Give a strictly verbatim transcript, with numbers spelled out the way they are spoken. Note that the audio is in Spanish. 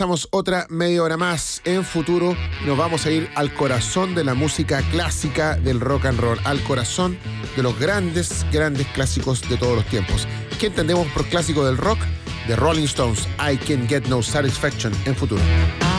Estamos otra media hora más en Futuro. Nos vamos a ir al corazón de la música clásica del rock and roll, al corazón de los grandes, grandes clásicos de todos los tiempos. ¿Qué entendemos por clásico del rock? The Rolling Stones, I Can't Get No Satisfaction, en Futuro.